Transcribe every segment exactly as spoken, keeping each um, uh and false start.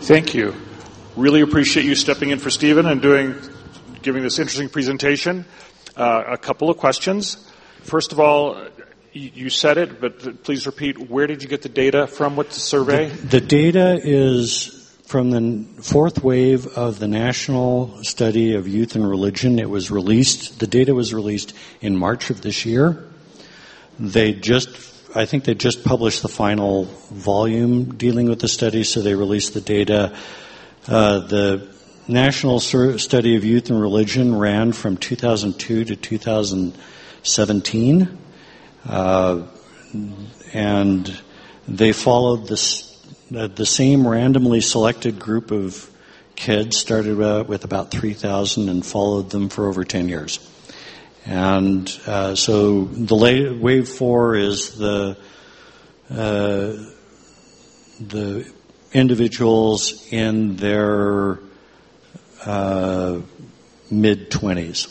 Thank you. Really appreciate you stepping in for Stephen and doing, giving this interesting presentation. Uh, a couple of questions. First of all, you said it, but please repeat, where did you get the data from? What's the survey? The, the data is from the fourth wave of the National Study of Youth and Religion. It was released, the data was released in March of this year. They just, I think they just published the final volume dealing with the study, so they released the data. Uh, the National Study of Youth and Religion ran from two thousand two to two thousand seventeen. Uh, and they followed this, uh, the same randomly selected group of kids, started uh, with about three thousand and followed them for over ten years. And uh, so the la- wave four is the uh, the individuals in their uh, mid-twenties.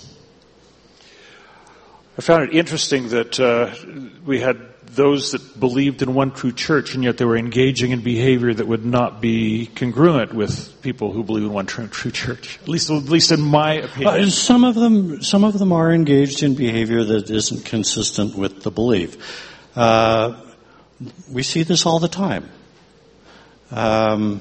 I found it interesting that uh, we had those that believed in one true church, and yet they were engaging in behavior that would not be congruent with people who believe in one true, true church. At least, at least in my opinion. Uh, some of them, some of them are engaged in behavior that isn't consistent with the belief. Uh, we see this all the time, um,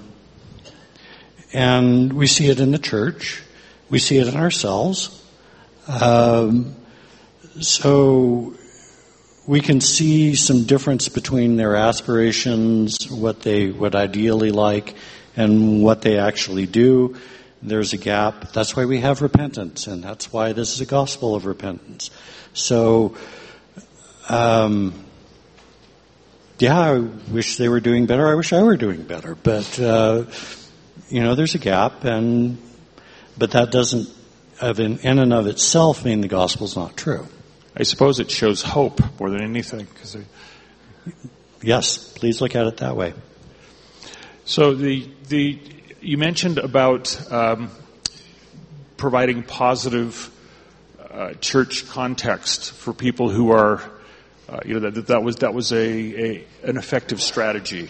and we see it in the church. We see it in ourselves. Um, So we can see some difference between their aspirations, what they would ideally like, and what they actually do. There's a gap. That's why we have repentance, and that's why this is a gospel of repentance. So, um, yeah, I wish they were doing better. I wish I were doing better. But, uh, you know, there's a gap, and but that doesn't, in and of itself, mean the gospel's not true. I suppose it shows hope more than anything. Cause they... Yes, please look at it that way. So the the you mentioned about um, providing positive uh, church context for people who are, uh, you know, that that was that was a, a an effective strategy.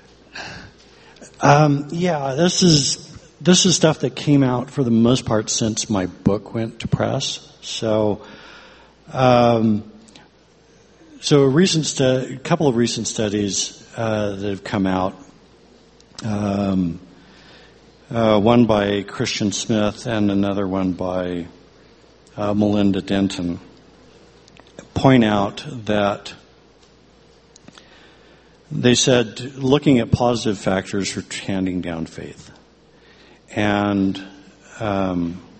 Um, yeah, this is this is stuff that came out for the most part since my book went to press. So. Um, so a recent stu- a couple of recent studies uh, that have come out, um, uh, one by Christian Smith and another one by uh, Melinda Denton, point out that they said looking at positive factors for handing down faith, and um,